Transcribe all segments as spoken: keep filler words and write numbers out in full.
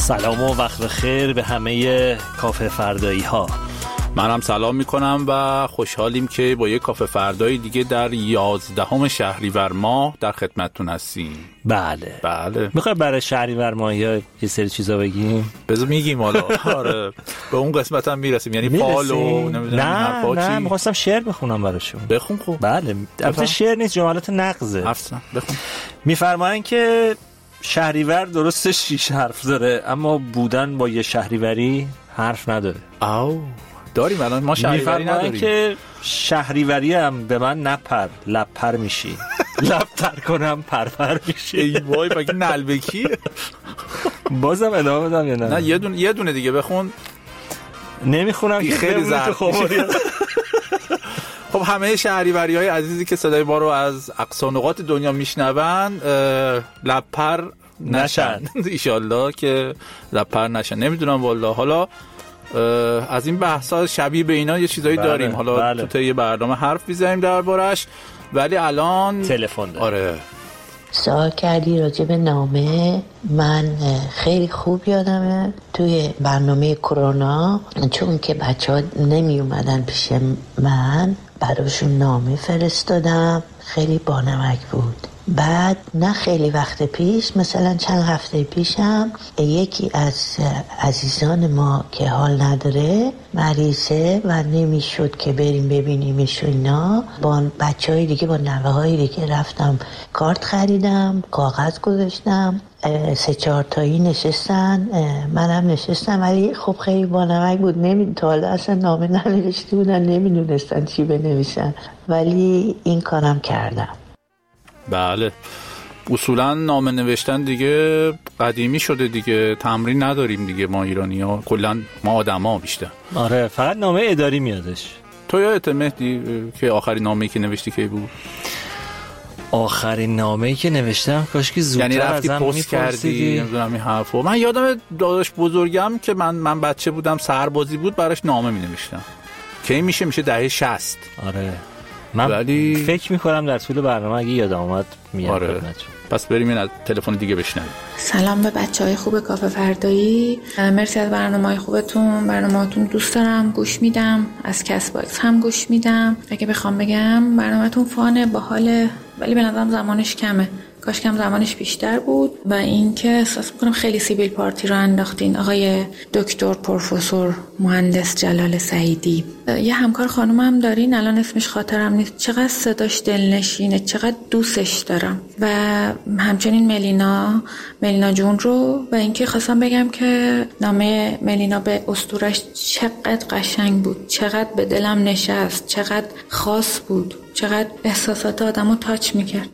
سلام و وقت بخیر به همه کافه فردایی ها. منم سلام میکنم و خوشحالیم که با یک کافه فردایی دیگه در یازدهم شهریور ماه در خدمتتون هستیم. بله بله. میخوای برای شهریور ماهی یه سری چیزا بگیم؟ بذار میگیم حالا. آره به اون قسمت هم میرسیم، یعنی فال و نمیدونم نه نه میخواستم شعر بخونم براشون. بخون خوب. بله البته شعر نیست، جملات نقضه. افسان بخون. میفرمایند که شهریور درسته شیش حرف داره اما بودن با یه شهریوری حرف نداره. آو داریم الان ما شهریوری نداریم. که شهریوری هم به من نپر لب پر میشی لب تر کنم پر پر میشی. ای وای بگی نلبکی. بازم ادامه بدم یا نه؟ نه یه دونه یه دونه دیگه بخون. نمیخونم که خیلی زرد. خب همه شهریوری‌های عزیزی که صدای ما رو از اقصا نقاط دنیا میشنون لب پر نشن ایشالله که لب پر نشن. نمیدونم والله. حالا از این بحثا شبیه به اینا یه چیزایی بله، داریم حالا بله. تو طی برنامه حرف می‌زنیم دربارش، ولی الان تلفن داریم. آره سوال کردی راجع به نامه. من خیلی خوب یادمه توی برنامه کرونا، چون که بچه ها نمی اومدن پیش من، براشون نامه فرستادم. خیلی بانمک بود. بعد نه خیلی وقت پیش، مثلا چند هفته پیشم، یکی از عزیزان ما که حال نداره، مریضه و نمیشد که بریم ببینیمش و اینا، با بچه های دیگه با نوه های دیگه رفتم کارت خریدم، کاغذ گذاشتم، سه چهار تایی نشستن، منم نشستم. ولی خب خیلی بانمک بود. نمی تا حالا اصلا نامه ننوشته بودن، نمیدونستن چی بنویسن، ولی این کارم کردم. بله اصولا نامه نوشتن دیگه قدیمی شده دیگه، تمرین نداریم دیگه ما ایرانی ها، کلا ما آدم ها بیشتر. آره فقط نامه اداری میادش. تو یادت مهدی که آخرین نامه‌ای که نوشتی کی بود؟ آخرین نامه‌ای که نوشتم کاش که زودتر یعنی رفتی ازم پست کردی نمیدونم این حرفو. من یادم داداش بزرگم که من من بچه بودم سربازی بود، براش نامه می‌نوشتم. کی میشه میشه دهه شصت. آره من ولی فکر میکنم در طول برنامه اگه یادم اومد میاد. آره. پس بریم این از تلفن دیگه بشنویم. سلام به بچهای خوب کافه فردایی، مرسی از برنامه‌های خوبتون. برنامه‌تون دوست دارم، گوش میدم، از کس باکس هم گوش میدم. اگه بخوام بگم برنامه‌تون فانه، باحاله، ولی به نظرم زمانش کمه. کاش کم زمانش بیشتر بود. و اینکه احساس میکنم خیلی سیبیل پارتی رو انداختین. آقای دکتر پروفسور مهندس جلال سعیدی، یه همکار خانم هم دارین الان اسمش خاطرم نیست، چقدر صداش دلنشینه، چقدر دوستش دارم. و همچنین ملینا ملینا جون رو. و اینکه خواستم بگم که نامه ملینا به اسطورش چقدر قشنگ بود، چقدر به دلم نشست، چقدر خاص بود، چقدر احساسات آدمو تاچ میکرد.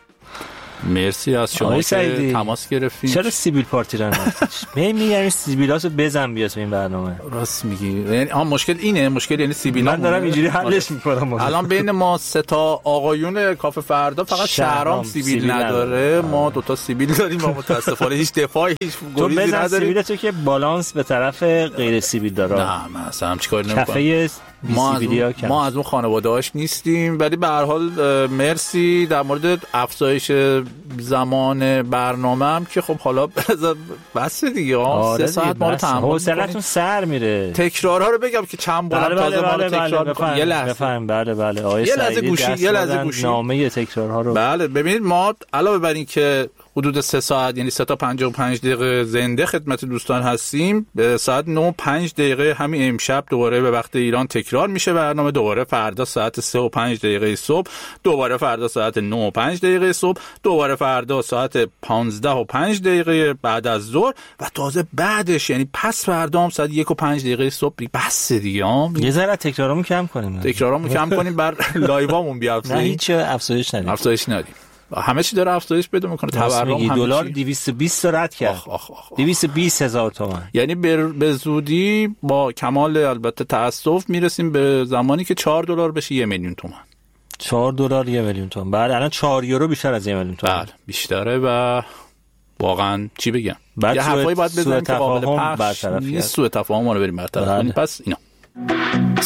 مرسی از شما که تماس گرفتین. چرا سیبیل پارتی رو انداختید؟ من میگم سیبیلاتو بزن بیاد این برنامه. راست میگی. یعنی آ مشکل اینه، مشکل یعنی سیبیلا. من دارم اینجوری حلش میکنم. الان بین ما سه تا آقایون کافه فردا فقط شهرام سیبیل, سیبیل نداره. ما دو تا سیبیل داریم و متاسفانه هیچ دفاعی هیچ گریزی نداریم. تو سیبیلاتو که بالانس به طرف غیر سیبیل داره. نه من اصلا چیکار نمیکنم. کافه ما از اون ما از اون خانواده‌اش نیستیم. ولی به هر حال مرسی. در مورد افزایش زمان برنامه هم که خب حالا بس دیگه ها سه ساعت ما رو تحمل حوصله‌تون سر میره. تکرارها رو بگم که چند بار تازه ما رو تکرار می‌کنیم. یه لحظه بفهم. بله بله آقای یه لحظه گوشی یه لحظه گوشی نامه تکرارها رو. بله ببینید ما علاوه بر این که حدود سه ساعت یعنی سه تا پنجاه و پنج دقیقه زنده خدمت دوستان هستیم، به ساعت نه و پنج دقیقه همین امشب دوباره به وقت ایران تکرار میشه برنامه. دوباره فردا ساعت سه و پنج دقیقه صبح، دوباره فردا ساعت نه و پنج دقیقه صبح، دوباره فردا ساعت پانزده و پنج دقیقه بعد از ظهر و تازه بعدش یعنی پس فردا هم ساعت یک و پنج دقیقه صبح. بس دیگه ها یه ذره تکرارامو کم کنیم. تکرارامو کم کنیم بر لایوامون بیافزاییم. نه هیچ افزایش ندیم. افزایش ندیم. همه چی داره افزایش پیدا میکنه. تورم هم دلار دویست و بیست رد کرد. آخ آخ آخ. دویست و بیست هزار تومان. یعنی به زودی با کمال البته تأسف میرسیم به زمانی که چهار دلار بشه یک میلیون تومان. چهار دلار یک میلیون تومان. بعد الان چهار یورو بیشتر از یک میلیون تومان. بله بیشتره و واقعا چی بگم؟ یه حرفایی باید بزنیم که قابل پخش نیست. سوء تفاهم رو بریم برطرف کنیم. پس اینا